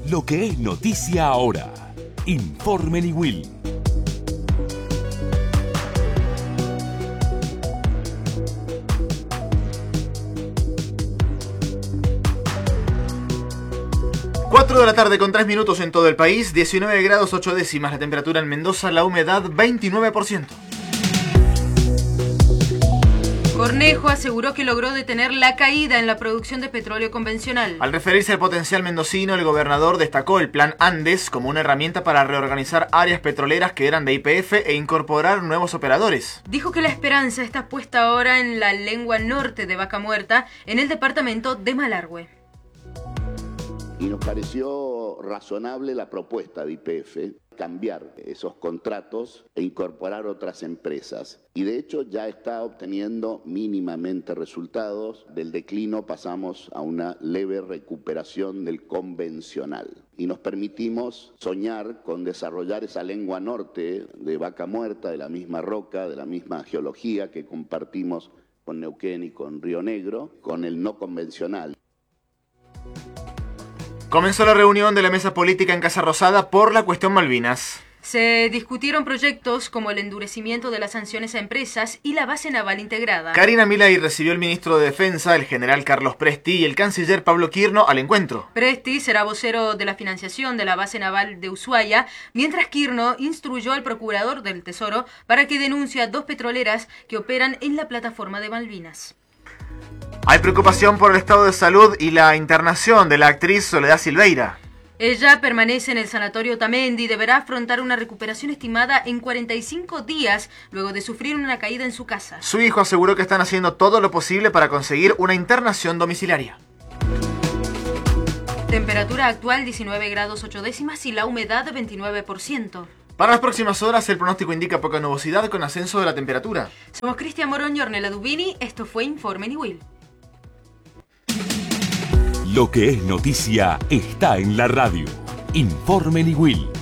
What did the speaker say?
Lo que es noticia ahora. Informe Niwil. Cuatro de la tarde con 3 minutos en todo el país, 19 grados 8 décimas la temperatura en Mendoza, la humedad 29%. Cornejo aseguró que logró detener la caída en la producción de petróleo convencional. Al referirse al potencial mendocino, el gobernador destacó el Plan Andes como una herramienta para reorganizar áreas petroleras que eran de YPF e incorporar nuevos operadores. Dijo que la esperanza está puesta ahora en la lengua norte de Vaca Muerta, en el departamento de Malargüe. Y nos pareció razonable la propuesta de YPF, cambiar esos contratos e incorporar otras empresas. Y de hecho ya está obteniendo mínimamente resultados. Del declino pasamos a una leve recuperación del convencional. Y nos permitimos soñar con desarrollar esa lengua norte de Vaca Muerta, de la misma roca, de la misma geología que compartimos con Neuquén y con Río Negro, con el no convencional. Comenzó la reunión de la mesa política en Casa Rosada por la cuestión Malvinas. Se discutieron proyectos como el endurecimiento de las sanciones a empresas y la base naval integrada. Karina Milei recibió al ministro de Defensa, el general Carlos Presti, y el canciller Pablo Quirno al encuentro. Presti será vocero de la financiación de la base naval de Ushuaia, mientras Quirno instruyó al procurador del Tesoro para que denuncie a 2 petroleras que operan en la plataforma de Malvinas. Hay preocupación por el estado de salud y la internación de la actriz Soledad Silveira. Ella permanece en el sanatorio Otamendi y deberá afrontar una recuperación estimada en 45 días luego de sufrir una caída en su casa. Su hijo aseguró que están haciendo todo lo posible para conseguir una internación domiciliaria. Temperatura actual 19 grados 8 décimas y la humedad 29%. Para las próximas horas el pronóstico indica poca nubosidad con ascenso de la temperatura. Somos Cristian Morón y Ornella Dubini. Esto fue Informe Niwil. Lo que es noticia está en la radio. Informe Niwil.